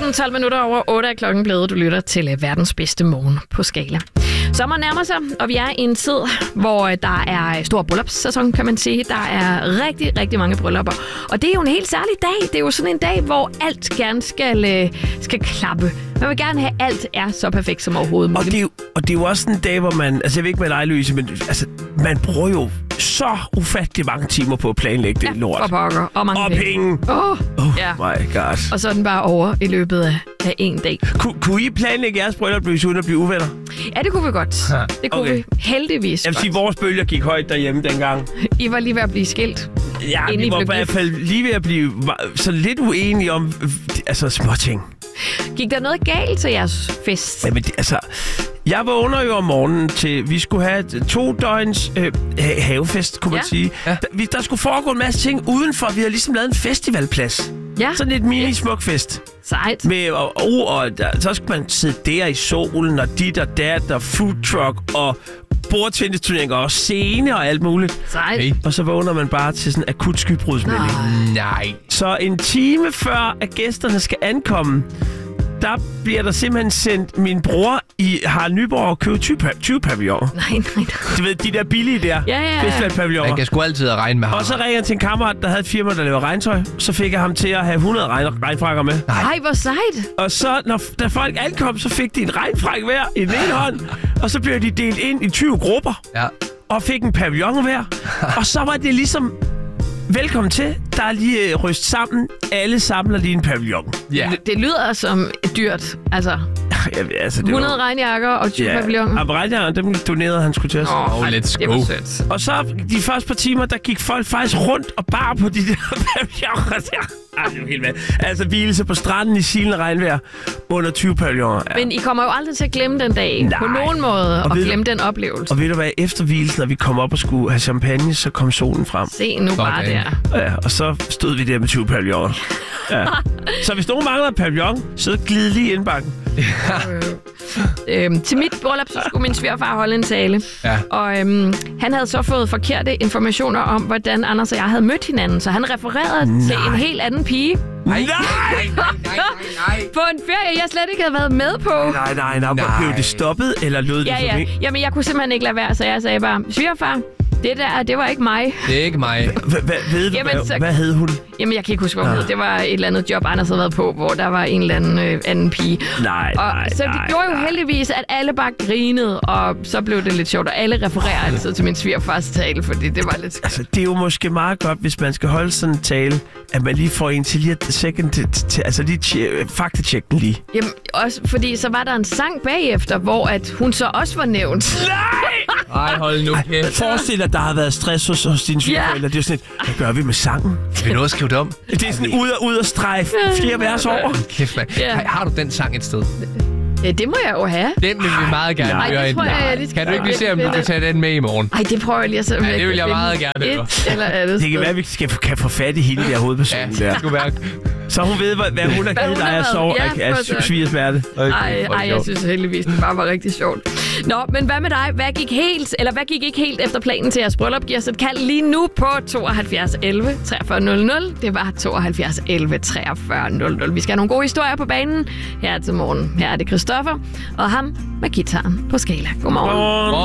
Næsten 12 minutter over 8 er klokken blevet. Du lytter til verdens bedste morgen på Skala. Sommeren nærmer sig, og vi er i en tid, hvor der er stor bryllupssæson, kan man sige. Der er rigtig, rigtig mange bryllupper. Og det er jo en helt særlig dag. Det er jo sådan en dag, hvor alt gerne skal klappe. Man vil gerne have, at alt er så perfekt som overhovedet muligt. Og det er jo også en dag, hvor man... Altså, jeg ved ikke med dig, Louise, men altså, man bruger jo så ufattelig mange timer på at planlægge det lort. Og pokker. Og mange penge. My god. Og så er den bare over i løbet af en dag. Kunne I planlægge jeres bryllup, Louise, uden at blive uvenner? Ja, det kunne vi godt. Det kunne vi heldigvis. Jeg vil sige, vores bølger gik højt derhjemme dengang. I var lige ved at blive skilt. Ja, vi var i hvert fald lige ved at blive så lidt uenige om småting. Gik der noget galt til jeres fest? Jamen, jeg vågner jo om morgenen til, vi skulle have 2 døgns havefest, kunne man sige. Ja. Der skulle foregå en masse ting udenfor. Vi havde ligesom lavet en festivalplads. Ja. Sådan et mini-smuk fest. Sejt. Så skulle man sidde der i solen, og dit og dat, og food truck, og bordtennisturneringer, og scene og alt muligt. Sejt. Okay. Og så vågner man bare til sådan en akut skybrudsmelding. Nej. Så en time før, at gæsterne skal ankomme, der bliver der simpelthen sendt min bror i Harald Nyborg og købe 20 pavilloner. Nej. Du ved, de der billige der. Ja. Festivalpavilloner. Man kan sgu altid regne med ham. Og så ringer jeg til en kammerat, der havde et firma, der laver regntøj. Så fik jeg ham til at have 100 regnfrakker med. Nej, hvor sejt. Og så, da folk ankom, så fik de en regnfrak hver i den ene hånd. Og så blev de delt ind i 20 grupper. Ja. Og fik en pavillon hver. Og så var det ligesom... Velkommen til. Der er lige ryst sammen. Alle samler lige en pavillon. Yeah. Det lyder som dyrt. Altså 100 regnjakker og 20 pavilloner. Og regnjakker, dem donerede han skulle til os. Let's go. Og så de første par timer, der gik folk faktisk rundt og bar på de der pavilloner der. Det er jo helt vildt. Altså hvilelse på stranden i silende regnvejr under 20 pavilloner. Ja. Men I kommer jo aldrig til at glemme den dag. Nej. På nogen måde at glemme den oplevelse. Og ved du hvad, efter hvilelsen, når vi kom op og skulle have champagne, så kom solen frem. Se nu bare der. Ja, og så stod vi der med 20 pavilloner. Ja. Så hvis nogen mangler en pavillon, så glid lige ind bakken. Til mit bryllup, så skulle min svigerfar holde en tale. Ja. Og han havde så fået forkerte informationer om, hvordan Anders og jeg havde mødt hinanden. Så han refererede til en helt anden pige. Nej. På en ferie, jeg slet ikke havde været med på. Nej. Blev det stoppet, eller lød det for mig? Jamen, jeg kunne simpelthen ikke lade være, så jeg sagde bare, svigerfar, det var ikke mig. Det er ikke mig. Hvad hed hun? Jamen, jeg kan ikke huske, hvad hun hed. Det var et eller andet job, Anders havde været på, hvor der var en eller anden pige. Så det gjorde jo heldigvis, at alle bare grinede, og så blev det lidt sjovt, og alle refererer altid til min svigerfars tale, fordi det var lidt... Altså, det er jo måske meget godt, hvis man skal holde sådan en tale, at man lige får en til lige faktatjekke den lige. Jamen, også fordi så var der en sang bagefter, hvor at hun så også var nævnt. Nej, hold nu kæft. Forestil dig, der har været stress hos dine svigerforældre. Det er sådan et, hvad gør vi med sangen? Vil du også skrive det om? Det er sådan ud og strege 4 vers over. Kæft, mand. Har du den sang et sted? Ja, det må jeg jo have. Den vil vi meget gerne høre ind. Kan du ikke lige se, om du kan tage den med i morgen? Nej, det prøver jeg lige at se. Ja, det vil jeg meget gerne høre. Det kan være, at vi kan få fat i hende der hovedpersonen der. Det skulle være. Så hun ved, hvad hun har givet dig af svigersmerte. Ej, jeg synes heldigvis, det bare var rigtig sjovt. Nå, men hvad med dig? Hvad gik ikke helt efter planen til jeres bryllup? Giv os et kald lige nu på 72 11 43 00. Det var 72 11 43 00. Vi skal have nogle gode historier på banen her til morgen. Her er det Christoffer og ham med gitaren på Skala. Godmorgen.